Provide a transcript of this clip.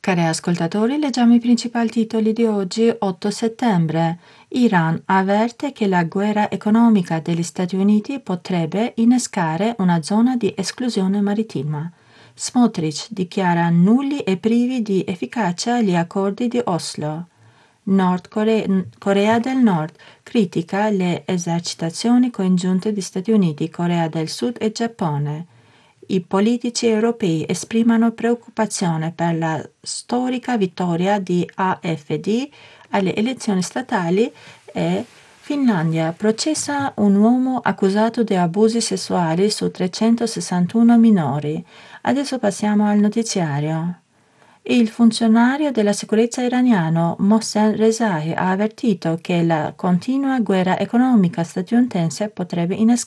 Cari ascoltatori, leggiamo i principali titoli di oggi, 8 settembre. Iran avverte che la guerra economica degli Stati Uniti potrebbe innescare una zona di esclusione marittima. Smotrich dichiara nulli e privi di efficacia gli accordi di Oslo. Corea del Nord critica le esercitazioni congiunte di Stati Uniti, Corea del Sud e Giappone. I politici europei esprimono preoccupazione per la storica vittoria di AfD alle elezioni statali e Finlandia processa un uomo accusato di abusi sessuali su 361 minori. Adesso passiamo al notiziario. Il funzionario della sicurezza iraniano Mohsen Rezaei ha avvertito che la continua guerra economica statunitense potrebbe innescare